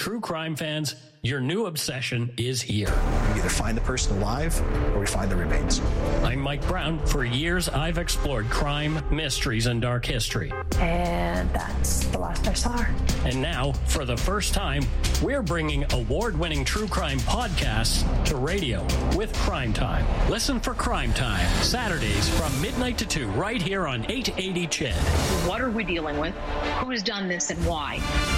True crime fans, your new obsession is here. We either find the person alive or we find the remains. I'm Mike Brown. For years, I've explored crime, mysteries, and dark history. And that's the last I saw her. And now, for the first time, we're bringing award-winning true crime podcasts to radio with Crime Time. Listen for Crime Time, Saturdays from midnight to 2, right here on 880 CHED. What are we dealing with? Who's done this and why?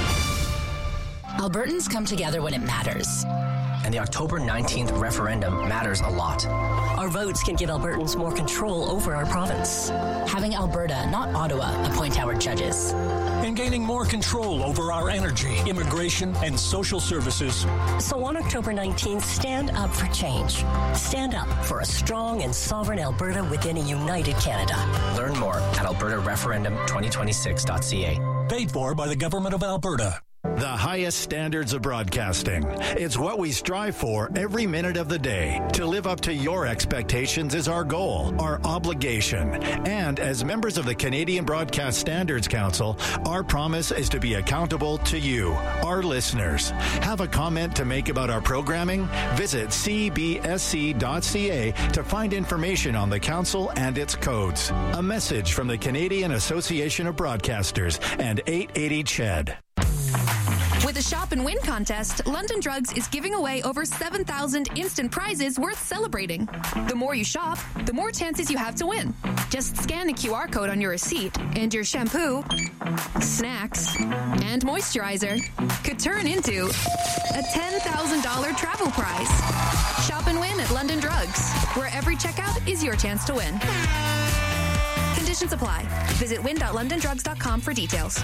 Albertans come together when it matters. And the October 19th referendum matters a lot. Our votes can give Albertans more control over our province. Having Alberta, not Ottawa, appoint our judges. And gaining more control over our energy, immigration, and social services. So on October 19th, stand up for change. Stand up for a strong and sovereign Alberta within a united Canada. Learn more at albertareferendum2026.ca. Paid for by the Government of Alberta. The highest standards of broadcasting. It's what we strive for every minute of the day. To live up to your expectations is our goal, our obligation. And as members of the Canadian Broadcast Standards Council, our promise is to be accountable to you, our listeners. Have a comment to make about our programming? Visit cbsc.ca to find information on the council and its codes. A message from the Canadian Association of Broadcasters and 880 CHED. With the Shop and Win contest, London Drugs is giving away over 7,000 instant prizes worth celebrating. The more you shop, the more chances you have to win. Just scan the QR code on your receipt, and your shampoo, snacks, and moisturizer could turn into a $10,000 travel prize. Shop and win at London Drugs, where every checkout is your chance to win. Conditions apply. Visit win.londondrugs.com for details.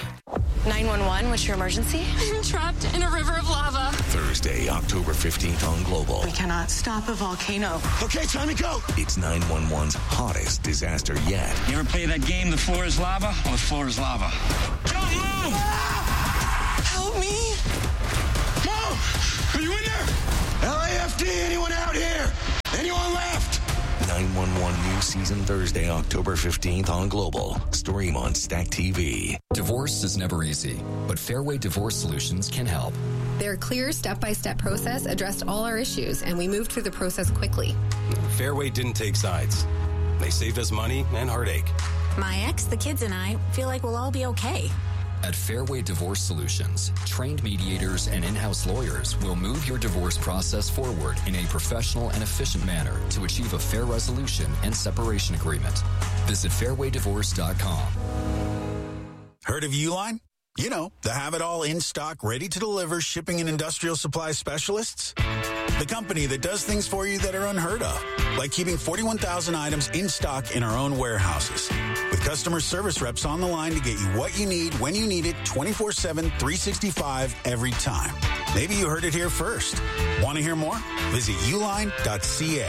911, what's your emergency? I'm trapped in a river of lava. Thursday, October 15th on Global. We cannot stop a volcano. Okay, time to go. It's 911's hottest disaster yet. You ever play that game, The Floor is Lava? Well, the floor is lava. Don't move! Help me! Mom! Are you in there? LAFD, anyone out here? Anyone left? 911 new season Thursday, October 15th on Global. Stream on Stack TV. Divorce is never easy, but Fairway Divorce Solutions can help. Their clear step-by-step process addressed all our issues, and we moved through the process quickly. Fairway didn't take sides. They saved us money and heartache. My ex, the kids, and I feel like we'll all be okay. At Fairway Divorce Solutions, trained mediators and in-house lawyers will move your divorce process forward in a professional and efficient manner to achieve a fair resolution and separation agreement. Visit fairwaydivorce.com. Heard of Uline? You know, the have-it-all in-stock, ready-to-deliver shipping and industrial supply specialists. The company that does things for you that are unheard of, like keeping 41,000 items in stock in our own warehouses. With customer service reps on the line to get you what you need, when you need it, 24/7, 365, every time. Maybe you heard it here first. Want to hear more? Visit uline.ca.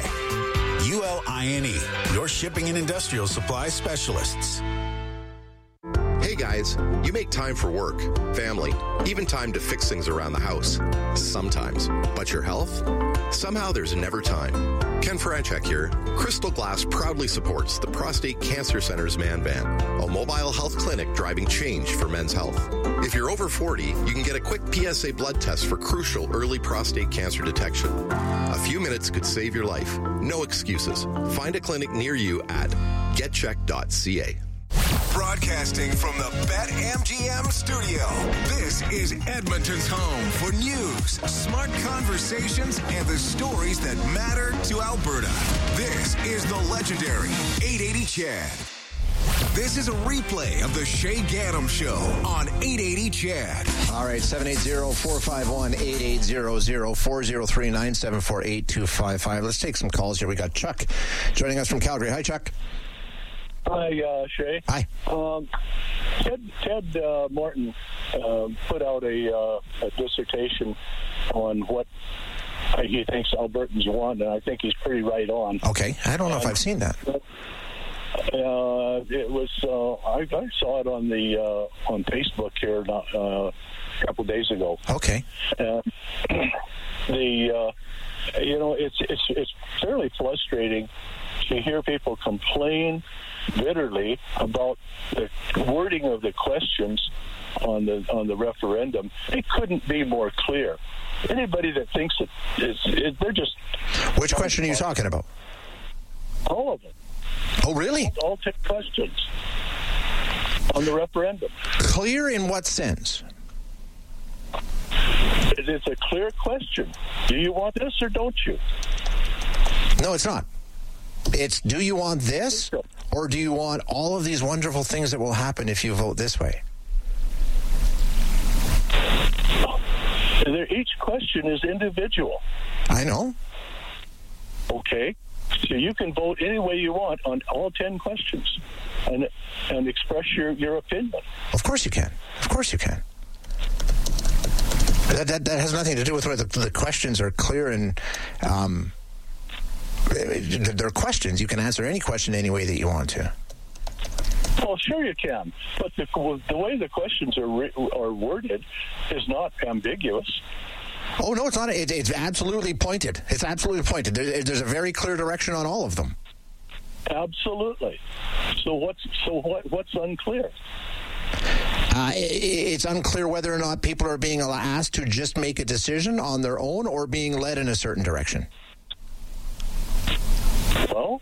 ULINE, your shipping and industrial supply specialists. Hey guys, you make time for work, family, even time to fix things around the house. Sometimes. But your health? Somehow there's never time. Ken Franchek here. Crystal Glass proudly supports the Prostate Cancer Center's Man Van, a mobile health clinic driving change for men's health. If you're over 40, you can get a quick PSA blood test for crucial early prostate cancer detection. A few minutes could save your life. No excuses. Find a clinic near you at getcheck.ca. Broadcasting from the BetMGM studio, this is Edmonton's home for news, smart conversations, and the stories that matter to Alberta. This is the legendary 880 CHED. This is a replay of the Shay Gaddam Show on 880 CHED. All right, 780-451-8800, 403-974-8255. Let's take some calls here. We got Chuck joining us from Calgary. Hi, Chuck. Hi, Shay. Hi. Ted Morton put out a dissertation on what he thinks Albertans want, and I think he's pretty right on. Okay. I don't know if I've seen that. It was I saw it on the on Facebook here a couple days ago. Okay. It's fairly frustrating to hear people complain bitterly about the wording of the questions on the referendum. It couldn't be more clear. Anybody that thinks they're just... Which question are you talking about? All of them. Oh, really? All 10 questions on the referendum. Clear in what sense? It's a clear question. Do you want this or don't you? No, it's not. It's, do you want this or do you want all of these wonderful things that will happen if you vote this way? Each question is individual. I know. Okay. So you can vote any way you want on all 10 questions and express your opinion. Of course you can. Of course you can. That has nothing to do with whether the questions are clear and they're questions. You can answer any question any way that you want to. Well, sure you can, but the way the questions are worded is not ambiguous. Oh, no, it's not. It's absolutely pointed. It's absolutely pointed. There's a very clear direction on all of them. Absolutely. So what's unclear? It's unclear whether or not people are being asked to just make a decision on their own or being led in a certain direction. Well,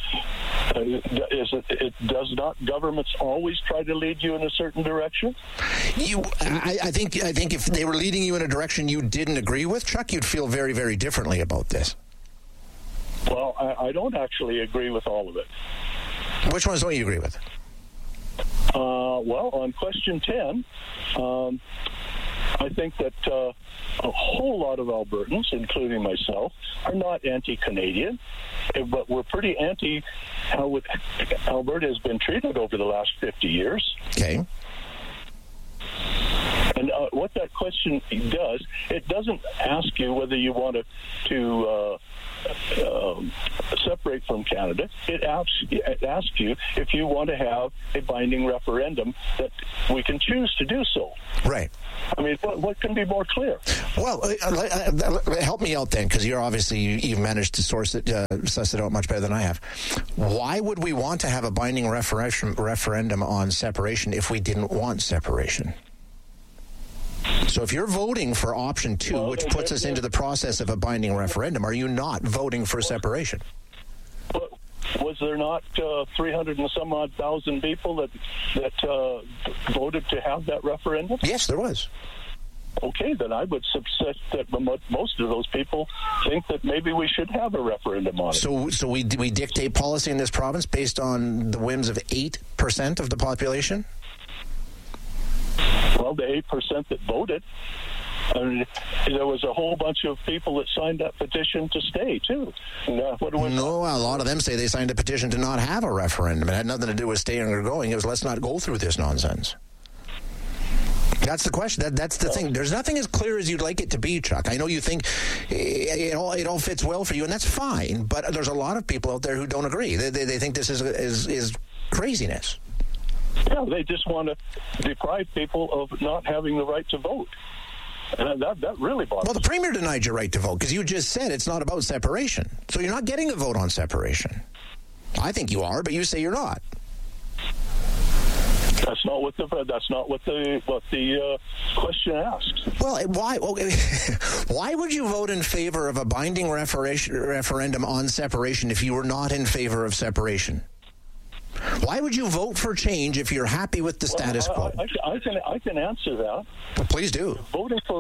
does not governments always try to lead you in a certain direction? I think if they were leading you in a direction you didn't agree with, Chuck, you'd feel very, very differently about this. Well, I don't actually agree with all of it. Which ones don't you agree with? Well, on question 10, I think that a whole lot of Albertans, including myself, are not anti-Canadian, but we're pretty anti how Alberta has been treated over the last 50 years. Okay. And what that question does, it doesn't ask you whether you want to separate from Canada. It asks you if you want to have a binding referendum that we can choose to do so. Right. I mean, what can be more clear? Well, help me out then, because you've managed to suss it out much better than I have. Why would we want to have a binding referendum on separation if we didn't want separation? So if you're voting for option 2, which puts us into the process of a binding referendum, are you not voting for separation? Was there not 300 and some odd thousand people that voted to have that referendum? Yes, there was. Okay, then I would suggest that most of those people think that maybe we should have a referendum on it. So we dictate policy in this province based on the whims of 8% of the population? Well, the 8% that voted. I mean, there was a whole bunch of people that signed that petition to stay, too. No, a lot of them say they signed a petition to not have a referendum. It had nothing to do with staying or going. It was, let's not go through this nonsense. That's the question. That's the thing. There's nothing as clear as you'd like it to be, Chuck. I know you think it all fits well for you, and that's fine. But there's a lot of people out there who don't agree. They think this is craziness. Yeah, they just want to deprive people of not having the right to vote. And that really bothers me. Well, the Premier denied your right to vote because you just said it's not about separation. So you're not getting a vote on separation. I think you are, but you say you're not. That's not what the question asks. Well, why would you vote in favor of a binding referendum on separation if you were not in favor of separation? Why would you vote for change if you're happy with the status quo? I can answer that. Well, please do. Voting for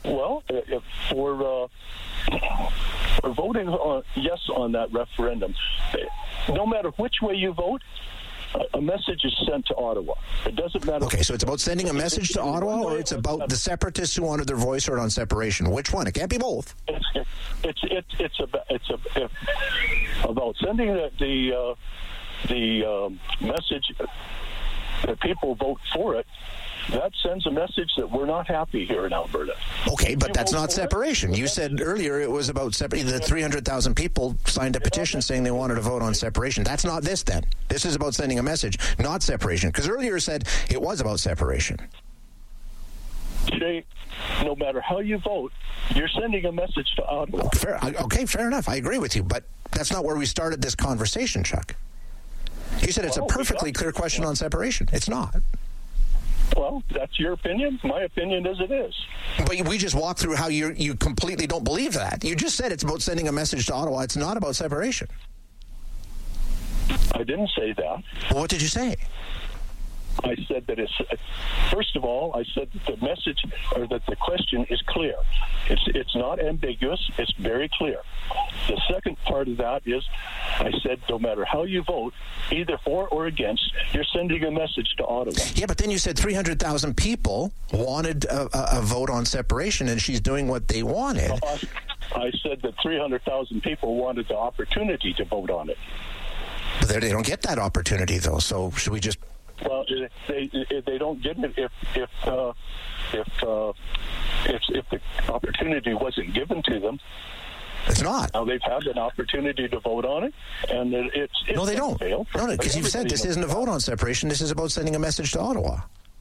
voting yes on that referendum, no matter which way you vote, a message is sent to Ottawa. It doesn't matter. Okay, so it's about sending a message to Ottawa, or it's about the separatists who wanted their voice heard on separation? Which one? It can't be both. It's about sending the message that people vote for it. That sends a message that we're not happy here in Alberta. Okay, but that's not separation. You said earlier it was about separation. The 300,000 people signed a petition saying they wanted to vote on separation. That's not this then. This is about sending a message, not separation. Because earlier you said it was about separation. Today, no matter how you vote, you're sending a message to Ottawa. Fair enough. I agree with you, but that's not where we started this conversation, Chuck. You said it's a perfectly clear question on separation. It's not. Well, that's your opinion. My opinion is it is. But we just walked through how you completely don't believe that. You just said it's about sending a message to Ottawa. It's not about separation. I didn't say that. Well, what did you say? I said that first of all, I said that the message, or that the question is clear. It's not ambiguous. It's very clear. The second part of that is, I said, no matter how you vote, either for or against, you're sending a message to Ottawa. Yeah, but then you said 300,000 people wanted a vote on separation, and she's doing what they wanted. I said that 300,000 people wanted the opportunity to vote on it. But they don't get that opportunity, though, so should we just... Well, they don't get it if the opportunity wasn't given to them. It's not. Now they've had an opportunity to vote on it, and it's no, they don't. No, because you've said this isn't a vote on separation. This is about sending a message to Ottawa.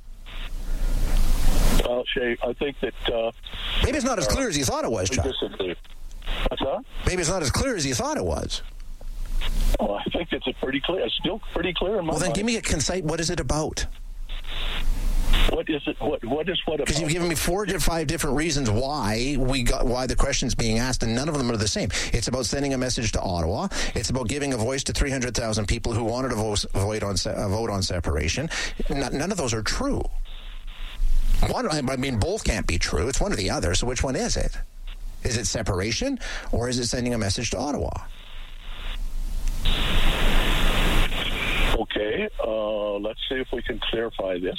Well, Shay, I think that maybe it's not as clear as you thought it was, Chuck. What's that? Maybe it's not as clear as you thought it was. Oh, I think it's pretty clear. It's still pretty clear in my mind. Well, then give me a concise. What is it about? What is it? What is what about? Because you've given me 4 to 5 different reasons why the question's being asked, and none of them are the same. It's about sending a message to Ottawa. It's about giving a voice to 300,000 people who wanted to vote on separation. None of those are true. Both can't be true. It's one or the other. So which one is it? Is it separation, or is it sending a message to Ottawa? Okay, let's see if we can clarify this.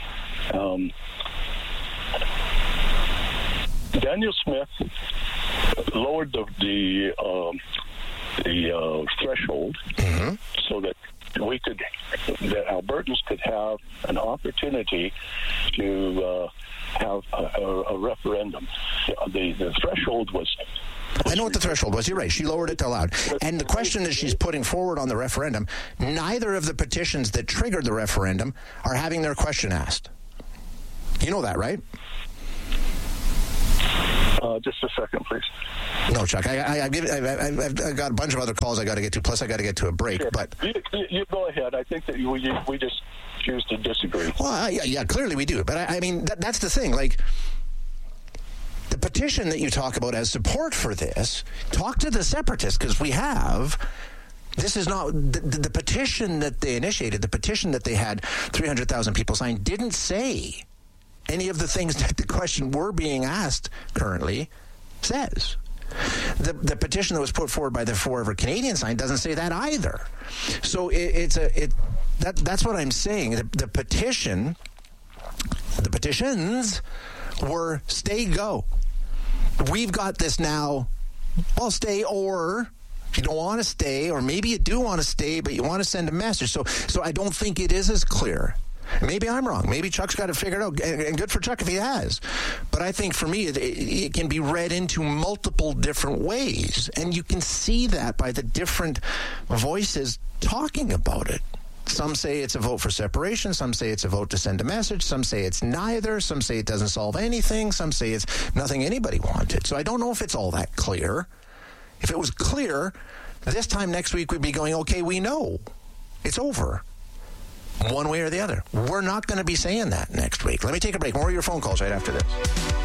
Danielle Smith lowered the threshold so that that Albertans could have an opportunity to have a referendum. The threshold was... I know what the threshold was. You're right. She lowered it to allowed. And the question that she's putting forward on the referendum, neither of the petitions that triggered the referendum are having their question asked. You know that, right? Just a second, please. No, Chuck. I've got a bunch of other calls I got to get to, plus I got to get to a break. Sure. But you go ahead. I think that we just choose to disagree. Well, yeah, clearly we do. But I mean, that's the thing. Like, the petition that you talk about as support for this, talk to the separatists, because we have. This is not the petition that they initiated. The petition that they had 300,000 people sign didn't say any of the things that the question we're being asked currently says. The petition that was put forward by the Forever Canadian sign doesn't say that either. So that's what I'm saying. The petitions were stay, go. We've got this now. Well, stay, or if you don't want to stay, or maybe you do want to stay, but you want to send a message. So I don't think it is as clear. Maybe I'm wrong. Maybe Chuck's got it figured out, and good for Chuck if he has. But I think for me, it can be read into multiple different ways, and you can see that by the different voices talking about it. Some say it's a vote for separation. Some say it's a vote to send a message. Some say it's neither. Some say it doesn't solve anything. Some say it's nothing anybody wanted. So I don't know if it's all that clear. If it was clear, this time next week we'd be going, okay, we know. It's over. One way or the other. We're not going to be saying that next week. Let me take a break. More of your phone calls right after this.